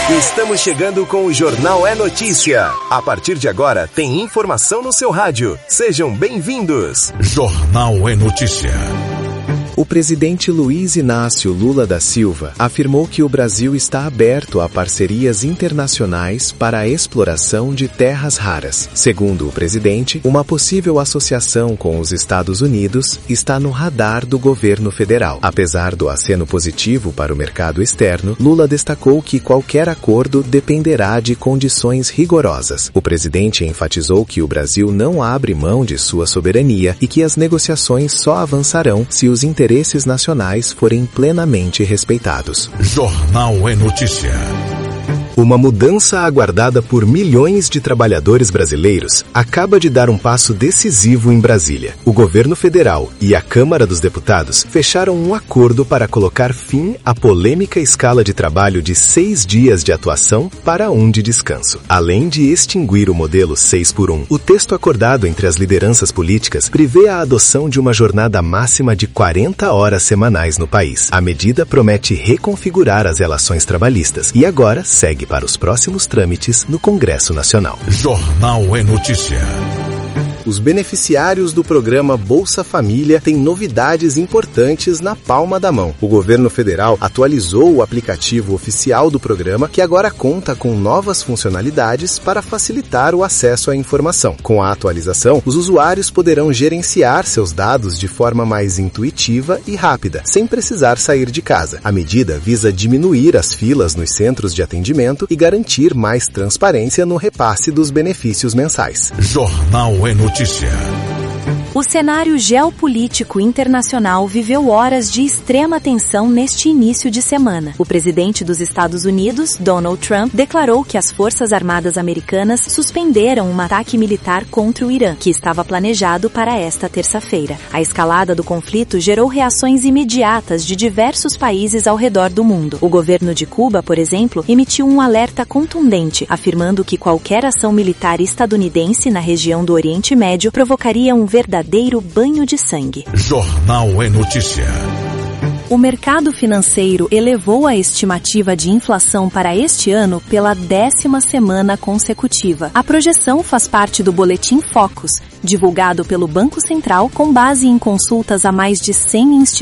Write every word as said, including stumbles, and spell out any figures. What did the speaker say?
Estamos chegando com o Jornal é Notícia. A partir de agora, tem informação no seu rádio. Sejam bem-vindos. Jornal é Notícia. O presidente Luiz Inácio Lula da Silva afirmou que o Brasil está aberto a parcerias internacionais para a exploração de terras raras. Segundo o presidente, uma possível associação com os Estados Unidos está no radar do governo federal. Apesar do aceno positivo para o mercado externo, Lula destacou que qualquer acordo dependerá de condições rigorosas. O presidente enfatizou que o Brasil não abre mão de sua soberania e que as negociações só avançarão se os interesses interesses nacionais forem plenamente respeitados. Jornal é Notícia. Uma mudança aguardada por milhões de trabalhadores brasileiros acaba de dar um passo decisivo em Brasília. O governo federal e a Câmara dos Deputados fecharam um acordo para colocar fim à polêmica escala de trabalho de seis dias de atuação para um de descanso. Além de extinguir o modelo seis por um, o texto acordado entre as lideranças políticas prevê a adoção de uma jornada máxima de quarenta horas semanais no país. A medida promete reconfigurar as relações trabalhistas e agora segue para os próximos trâmites no Congresso Nacional. Jornal é Notícia. Os beneficiários do programa Bolsa Família têm novidades importantes na palma da mão. O governo federal atualizou o aplicativo oficial do programa, que agora conta com novas funcionalidades para facilitar o acesso à informação. Com a atualização, os usuários poderão gerenciar seus dados de forma mais intuitiva e rápida, sem precisar sair de casa. A medida visa diminuir as filas nos centros de atendimento e garantir mais transparência no repasse dos benefícios mensais. Jornal é Notícia. O cenário geopolítico internacional viveu horas de extrema tensão neste início de semana. O presidente dos Estados Unidos, Donald Trump, declarou que as Forças Armadas Americanas suspenderam um ataque militar contra o Irã, que estava planejado para esta terça-feira. A escalada do conflito gerou reações imediatas de diversos países ao redor do mundo. O governo de Cuba, por exemplo, emitiu um alerta contundente, afirmando que qualquer ação militar estadunidense na região do Oriente Médio provocaria um verdadeiro verdadeiro banho de sangue. Jornal é Notícia. O mercado financeiro elevou a estimativa de inflação para este ano pela décima semana consecutiva. A projeção faz parte do Boletim Focus, divulgado pelo Banco Central com base em consultas a mais de cem instituições.